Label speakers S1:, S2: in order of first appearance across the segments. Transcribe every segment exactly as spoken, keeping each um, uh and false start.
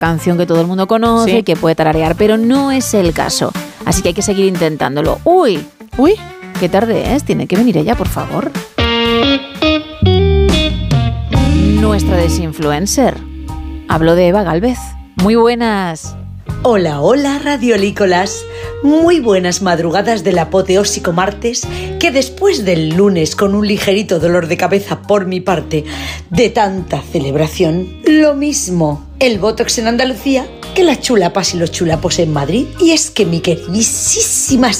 S1: canción que todo el mundo conoce, sí, que puede tararear, pero no es el caso. Así que hay que seguir intentándolo. ¡Uy! ¡Uy! ¿Qué tarde es? Tiene que venir ella, por favor. Nuestra desinfluencer. Hablo de Eva Gálvez. Muy buenas.
S2: Hola, hola, radiolícolas. Muy buenas madrugadas del apoteósico martes, que después del lunes con un ligerito dolor de cabeza por mi parte de tanta celebración, lo mismo el Botox en Andalucía que las chulapas y los chulapos en Madrid. Y es que mi queridísima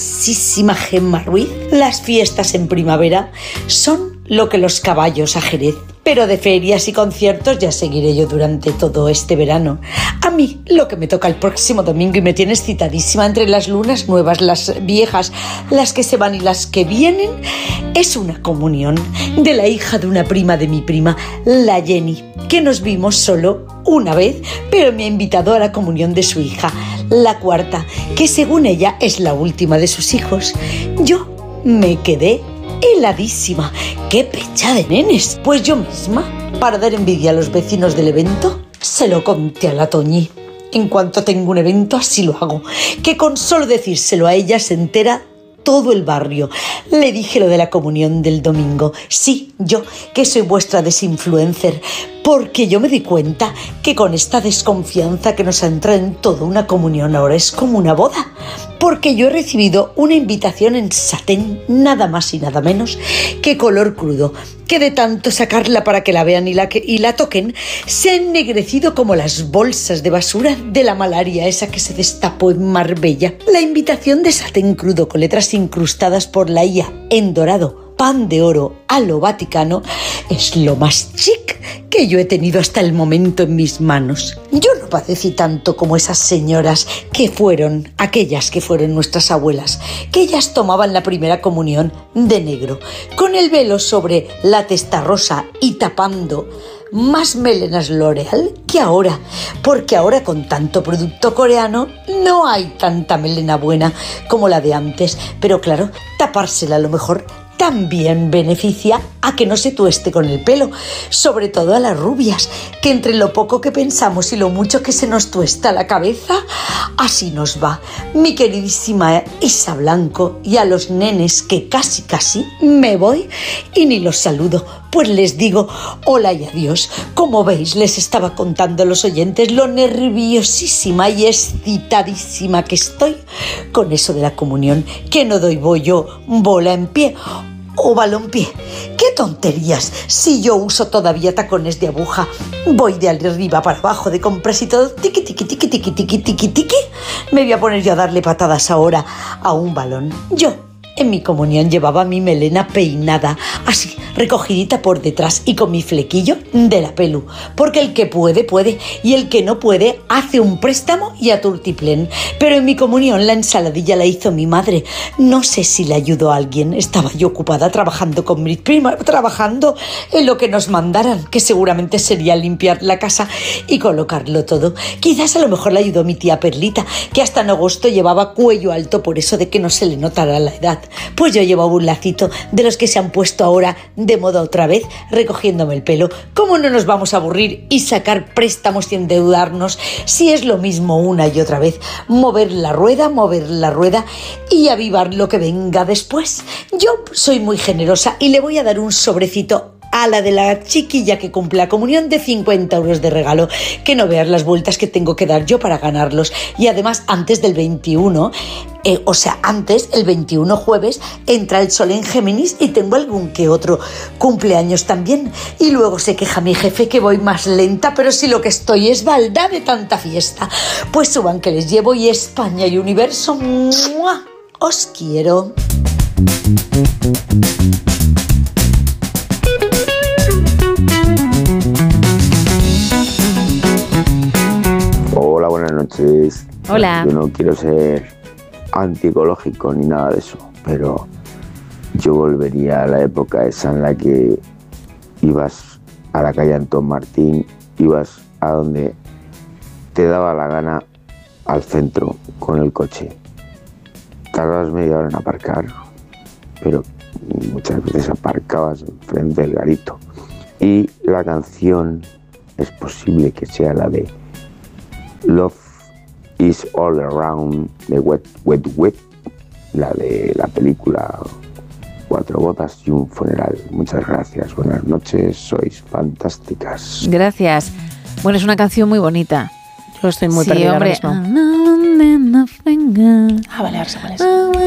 S2: Gemma Ruiz, las fiestas en primavera son lo que los caballos a Jerez. Pero de ferias y conciertos ya seguiré yo durante todo este verano. A mí lo que me toca el próximo domingo y me tienes excitadísima entre las lunas nuevas, las viejas, las que se van y las que vienen, es una comunión de la hija de una prima de mi prima, la Jenny, que nos vimos solo una vez, pero me ha invitado a la comunión de su hija, la cuarta, que según ella es la última de sus hijos. Yo me quedé heladísima. ¡Qué pecha de nenes! Pues yo misma, para dar envidia a los vecinos del evento, se lo conté a la Toñi. En cuanto tengo un evento, así lo hago. Que con solo decírselo a ella se entera todo el barrio. Le dije lo de la comunión del domingo. Sí, yo, que soy vuestra desinfluencer, porque yo me di cuenta que con esta desconfianza que nos entra en todo, una comunión ahora es como una boda. Porque yo he recibido una invitación en satén, nada más y nada menos que color crudo, que de tanto sacarla para que la vean y la, que, y la toquen, se ha ennegrecido como las bolsas de basura de la malaria esa que se destapó en Marbella. La invitación de satén crudo con letras incrustadas por la I A en dorado, pan de oro a lo Vaticano, es lo más chic que yo he tenido hasta el momento en mis manos. Yo no padecí tanto como esas señoras que fueron, aquellas que fueron nuestras abuelas, que ellas tomaban la primera comunión de negro, con el velo sobre la testa rosa y tapando más melenas L'Oreal que ahora, porque ahora con tanto producto coreano no hay tanta melena buena como la de antes, pero claro, tapársela a lo mejor también beneficia a que no se tueste con el pelo, sobre todo a las rubias, que entre lo poco que pensamos y lo mucho que se nos tuesta la cabeza, así nos va. Mi queridísima Isa Blanco, y a los nenes que casi casi me voy y ni los saludo, pues les digo hola y adiós. Como veis, les estaba contando a los oyentes lo nerviosísima y excitadísima que estoy con eso de la comunión, que no doy bollo bola en pie o balompié. ¡Qué tonterías! Si yo uso todavía tacones de aguja, voy de arriba para abajo de compras y todo, tiqui, tiqui, tiqui, tiqui, tiqui, tiqui, tiqui, me voy a poner yo a darle patadas ahora a un balón. Yo, en mi comunión, llevaba mi melena peinada, así, recogidita por detrás y con mi flequillo de la pelu, porque el que puede, puede, y el que no puede, hace un préstamo y a turtiplén. Pero en mi comunión la ensaladilla la hizo mi madre. No sé si le ayudó a alguien, estaba yo ocupada trabajando con mi prima, trabajando en lo que nos mandaran, que seguramente sería limpiar la casa y colocarlo todo. Quizás a lo mejor le ayudó mi tía Perlita, que hasta en agosto llevaba cuello alto por eso de que no se le notara la edad. Pues yo llevaba un lacito de los que se han puesto ahora de moda otra vez, recogiéndome el pelo. ¿Cómo no nos vamos a aburrir y sacar préstamos y endeudarnos si es lo mismo una y otra vez? Mover la rueda, mover la rueda y avivar lo que venga después. Yo soy muy generosa y le voy a dar un sobrecito a la de la chiquilla que cumple la comunión de cincuenta euros de regalo, que no veas las vueltas que tengo que dar yo para ganarlos. Y además antes del veintiuno, eh, o sea, antes, el veintiuno jueves, entra el sol en Géminis y tengo algún que otro cumpleaños también. Y luego se queja mi jefe que voy más lenta, pero si lo que estoy es balda de tanta fiesta. Pues suban que les llevo y España y universo, ¡mua!, os quiero.
S3: Hola, buenas noches.
S1: Hola.
S3: Yo no quiero ser antiecológico ni nada de eso, pero yo volvería a la época esa en la que ibas a la calle Antón Martín, ibas a donde te daba la gana al centro con el coche. Tardabas media hora en aparcar, pero muchas veces aparcabas enfrente del garito. Y la canción es posible que sea la de Love is All Around de Wet Wet Wet, la de la película Cuatro bodas y un funeral. Muchas gracias, buenas noches, sois fantásticas.
S1: Gracias. Bueno, es una canción muy bonita.
S4: Yo estoy muy
S1: sí,
S4: perdida
S1: hombre.
S4: ahora mismo. Ah, vale, ahora se vale.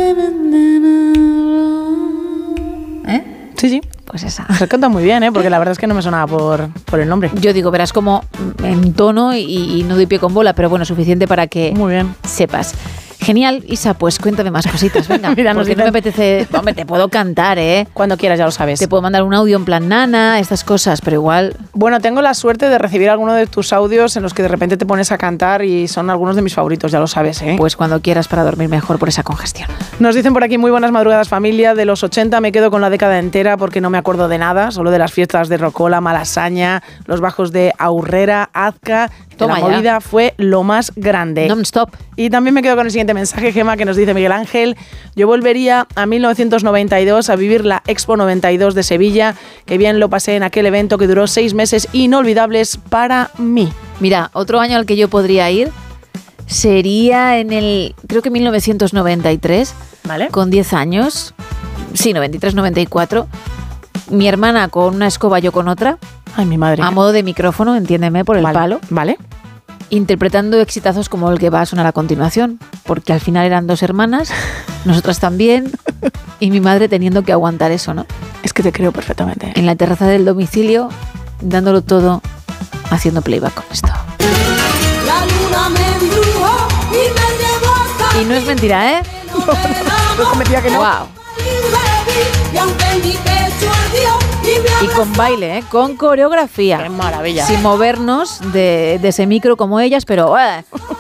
S1: ¿Eh?
S4: Sí, sí.
S1: Pues esa.
S4: Se canta muy bien, ¿eh? Porque la verdad es que no me sonaba por, por el nombre.
S1: Yo digo, verás como en tono y, y no doy pie con bola, pero bueno, suficiente para que
S4: muy bien.
S1: sepas. Genial, Isa, pues cuéntame más cositas, venga.
S4: Mira,
S1: porque
S4: dicen...
S1: no me apetece... Hombre, te puedo cantar, ¿eh?
S4: Cuando quieras, ya lo sabes.
S1: Te puedo mandar un audio en plan nana, estas cosas, pero igual...
S4: Bueno, tengo la suerte de recibir alguno de tus audios en los que de repente te pones a cantar y son algunos de mis favoritos, ya lo sabes, ¿eh?
S1: Pues cuando quieras para dormir mejor por esa congestión.
S4: Nos dicen por aquí, muy buenas madrugadas familia, de los ochenta me quedo con la década entera porque no me acuerdo de nada, solo de las fiestas de Rocola, Malasaña, los bajos de Aurrera, Azca...
S1: Toma
S4: la movida
S1: ya.
S4: Fue lo más grande.
S1: Non-stop.
S4: Y también me quedo con el siguiente mensaje, Gema, que nos dice Miguel Ángel. Yo volvería a mil novecientos noventa y dos a vivir la Expo noventa y dos de Sevilla, que bien lo pasé en aquel evento que duró seis meses inolvidables para mí.
S1: Mira, otro año al que yo podría ir sería en el, creo que mil novecientos noventa y tres,
S4: ¿vale?
S1: Con diez años, sí, noventa y tres, noventa y cuatro, mi hermana con una escoba, yo con otra.
S4: Ay, mi madre.
S1: A modo de micrófono, entiéndeme, por el
S4: vale,
S1: palo.
S4: Vale.
S1: Interpretando exitazos como el que va a sonar a continuación, porque al final eran dos hermanas, nosotras también, y mi madre teniendo que aguantar eso, ¿no?
S4: Es que te creo perfectamente.
S1: En la terraza del domicilio, dándolo todo, haciendo playback con esto.
S5: La luna me embrujó y me llevó hasta
S1: Y no es mentira, ¿eh?
S4: No, no, no cometía que no.
S1: Wow.
S5: y aunque mi pecho ardió y me
S1: Y con baile, ¿eh? Con coreografía.
S4: Qué maravilla.
S1: Sin movernos de, de ese micro como ellas, pero... ¡eh!